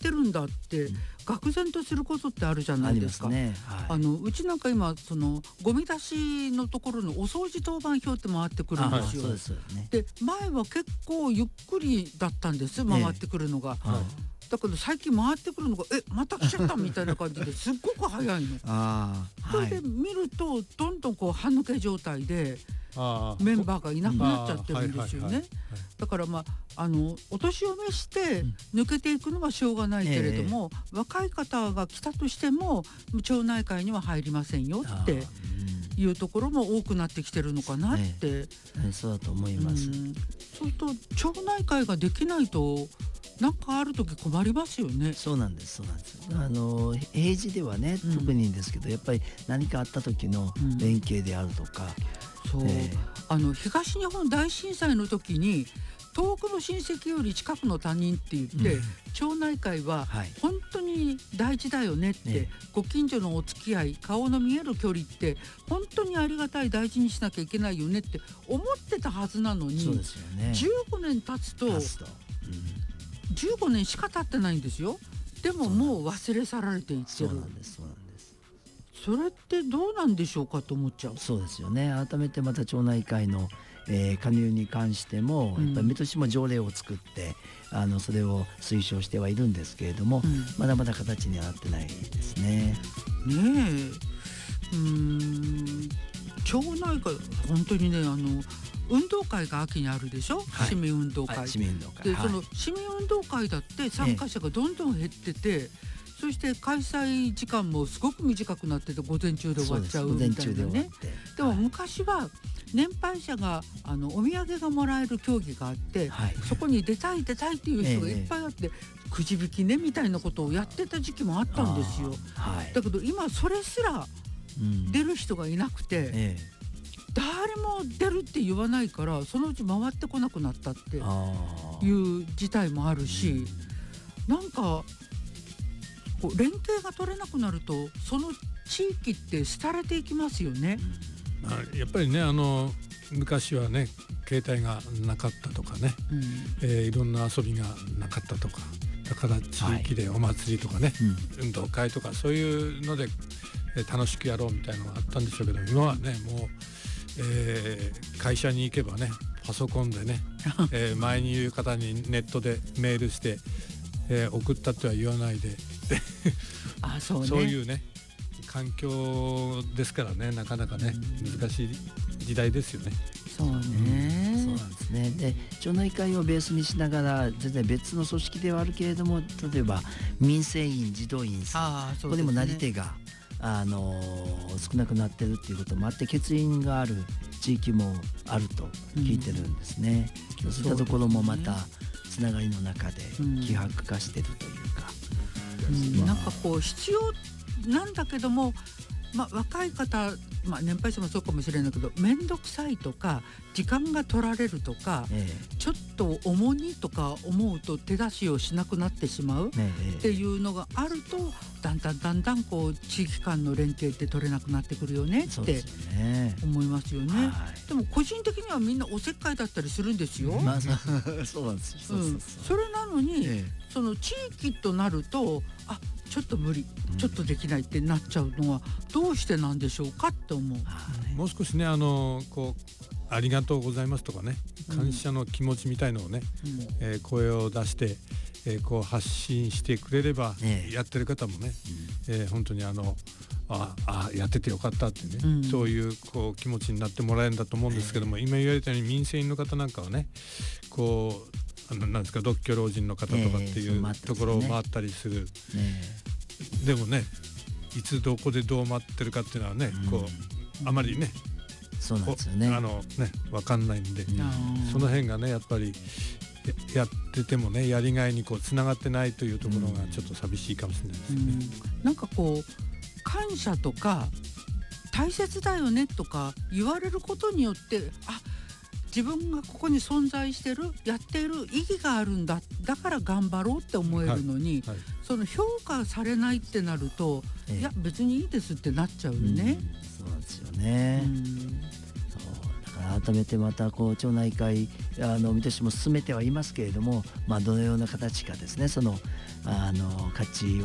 ってるんだって愕然とすることってあるじゃないですか。 ありますね。はい、 うちなんか今そのゴミ出しのところのお掃除当番表って回ってくるんですよ。 そうですよね。 で前は結構ゆっくりだったんです回ってくるのが、だけど最近回ってくるのがまた来ちゃったみたいな感じですっごく早いの。それで見るとどんどんこう歯抜け状態でメンバーがいなくなっちゃってるんですよね。だからお年を召して抜けていくのはしょうがないけれども、若い方が来たとしても町内会には入りませんよっていうところも多くなってきてるのかなって、 そうだと思います。 そうすると町内会ができないとなんかある時困りますよね。 そうなんです。平時ではね、特にですけどやっぱり何かあった時の連携であるとか、 東日本大震災の時に遠くの親戚より近くの他人って言って、町内会は本当に大事だよねって、ご近所のお付き合い、顔の見える距離って本当にありがたい、大事にしなきゃいけないよねって思ってたはずなのに、 そうですよね、 15年経つと、15年しか経ってないんですよ。でももう忘れ去られていってる。 そうなんです。 それってどうなんでしょうかと思っちゃう。 そうですよね。改めてまた町内会の、加入に関してもやっぱり水戸市も条例を作ってそれを推奨してはいるんですけれども、まだまだ形にはなってないですね。 町内会本当にね運動会が秋にあるでしょ、市民運動会、 市民運動会で、その市民運動会だって参加者がどんどん減ってて、そして開催時間もすごく短くなってて午前中で終わっちゃうみたいなね。でも昔は年配者がお土産がもらえる競技があって、そこに出たいっていう人がいっぱいあって、くじ引きねみたいなことをやってた時期もあったんですよ。だけど今それすら出る人がいなくて、誰も出るって言わないからそのうち回ってこなくなったっていう事態もあるし、なんか連携が取れなくなるとその地域って廃れていきますよね。 やっぱりね昔はね携帯がなかったとかね、いろんな遊びがなかったとか、だから地域でお祭りとかね、運動会とかそういうので楽しくやろうみたいなのがあったんでしょうけど、今はねもう、会社に行けばねパソコンでね、前に言う方にネットでメールして、送ったとは言わないでそういうね環境ですからね、なかなかね難しい時代ですよね。 そうなんですね。で町内会をベースにしながら全然別の組織ではあるけれども、例えば民生委員、児童委員さん、ここでもなり手が少なくなってるっていうこともあって、欠員がある地域もあると聞いてるんですね。そういったところもまたつながりの中で希薄化してるというか、 なんか必要なんだけども、若い方、年配者もそうかもしれないけど面倒くさいとか時間が取られるとか、ちょっと重荷とか思うと手出しをしなくなってしまうっていうのがあると、だんだん地域間の連携って取れなくなってくるよねって思いますよね。でも個人的にはみんなおせっかいだったりするんですよ。 そうなんですよ。 それなのに、その地域となるとちょっと無理、ちょっとできないってなっちゃうのはどうしてなんでしょうかって思う。 もう少しねありがとうございますとかね、感謝の気持ちみたいのをね、声を出して、発信してくれれば、やってる方もね、本当にやっててよかったってね、そういう気持ちになってもらえるんだと思うんですけども、今言われたように民生委員の方なんかはねなんですか、独居老人の方とかっていうところを回ったりする、でもねいつどこでどう待ってるかっていうのはね、あまりねそうなんですよね、 分かんないんで、その辺がねやっぱりやっててもねやりがいにつながってないというところがちょっと寂しいかもしれないですよね。 なんか感謝とか大切だよねとか言われることによって、自分がここに存在してる、やっている意義があるんだ、だから頑張ろうって思えるのに、その評価されないってなると、いや別にいいですってなっちゃうよね。 そうなんですよね。だか改めてまたこう町内会水戸市も進めてはいますけれども、どのような形かですね、その価値を